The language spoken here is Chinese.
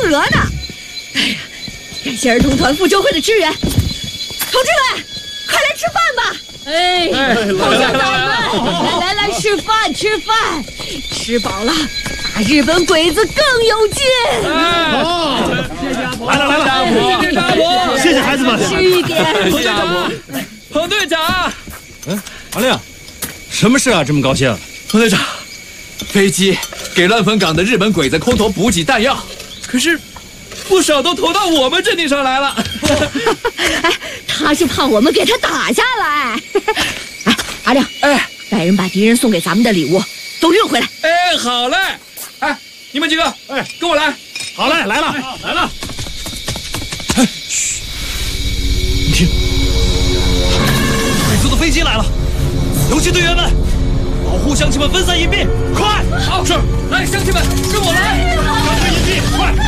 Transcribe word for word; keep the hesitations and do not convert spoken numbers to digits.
鹅呢。哎呀，感谢儿童团妇救会的支援，同志们，快来吃饭吧！哎，同学们，来来来，吃饭吃饭，吃饱了，打日本鬼子更有劲。 好，来了来了， 谢谢阿伯， 谢谢孩子们， 吃一点。 彭队长，彭队长， 嗯，阿亮，什么事啊？这么高兴？ 彭队长，飞机给乱坟岗的日本鬼子空投补给弹药，可是不少都投到我们阵地上来了。 哎，他是怕我们给他打下来。哎，阿亮， 哎， 带人把敌人送给咱们的礼物都运回来。 哎，好嘞。哎，你们几个，哎，跟我来。 好嘞，来了，来了。哎，嘘，你听，鬼族的飞机来了，游击队员们，保护乡亲们分散隐蔽，快！ 好，是，来，乡亲们，跟我来， 分散隐蔽，快！